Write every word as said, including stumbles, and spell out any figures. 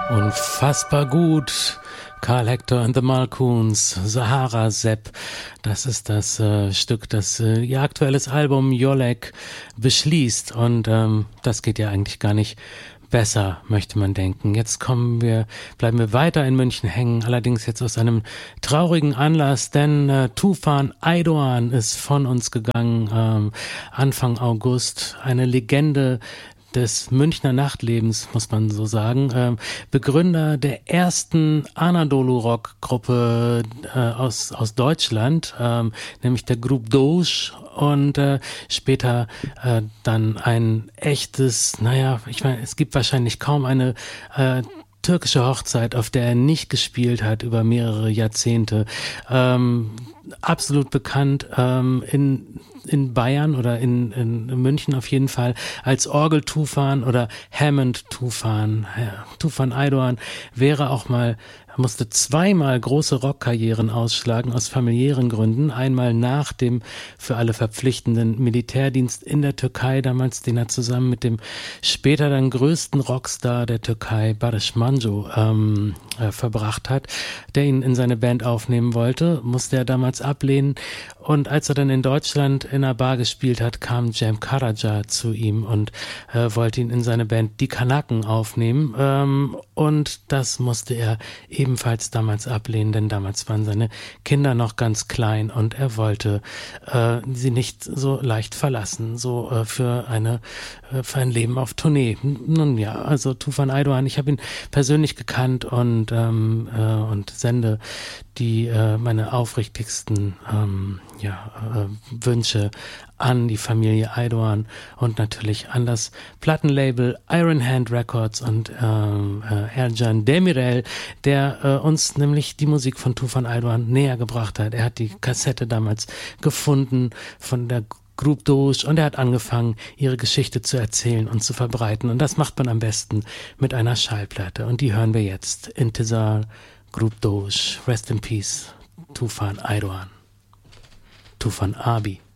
Unfassbar gut. Karl Hector and the Malkoons, Sahara Sepp. Das ist das äh, Stück, das äh, ihr aktuelles Album Jolek beschließt. Und ähm, das geht ja eigentlich gar nicht besser, möchte man denken. Jetzt kommen wir, bleiben wir weiter in München hängen, allerdings jetzt aus einem traurigen Anlass, denn äh, Tufan Aydoğan ist von uns gegangen, ähm, Anfang August. Eine Legende des Münchner Nachtlebens, muss man so sagen. Ähm, Begründer der ersten Anadolu-Rock-Gruppe äh, aus, aus Deutschland, ähm, nämlich der Grup Doğuş, und äh, später äh, dann ein echtes, naja, ich meine, es gibt wahrscheinlich kaum eine äh, türkische Hochzeit, auf der er nicht gespielt hat über mehrere Jahrzehnte. Ähm, absolut bekannt ähm, in in Bayern oder in, in München auf jeden Fall als Orgel-Tufan oder Hammond-Tufan. Tufan Aydoğan wäre auch mal, musste zweimal große Rockkarrieren ausschlagen aus familiären Gründen. Einmal nach dem für alle verpflichtenden Militärdienst in der Türkei damals, den er zusammen mit dem später dann größten Rockstar der Türkei, Barış Manço, ähm, äh, verbracht hat, der ihn in seine Band aufnehmen wollte, musste er damals ablehnen. Und als er dann in Deutschland in einer Bar gespielt hat, kam Cem Karaca zu ihm und äh, wollte ihn in seine Band Die Kanaken aufnehmen. Ähm, und das musste er ebenfalls damals ablehnen, denn damals waren seine Kinder noch ganz klein und er wollte äh, sie nicht so leicht verlassen, so äh, für eine äh, für ein Leben auf Tournee. Nun ja, also Tufan Aydoğan, ich habe ihn persönlich gekannt und ähm, äh, und sende die äh, meine aufrichtigsten ähm, ja, äh, Wünsche an die Familie Aydoğan und natürlich an das Plattenlabel Iron Hand Records und ähm, äh, Ercan Demirel, der äh, uns nämlich die Musik von Tufan Aydoğan näher gebracht hat. Er hat die Kassette damals gefunden von der Grup Doğuş und er hat angefangen, ihre Geschichte zu erzählen und zu verbreiten. Und das macht man am besten mit einer Schallplatte. Und die hören wir jetzt. Intizar, Grup Doğuş, Rest in Peace, Tufan Aydoğan, Tufan Abi.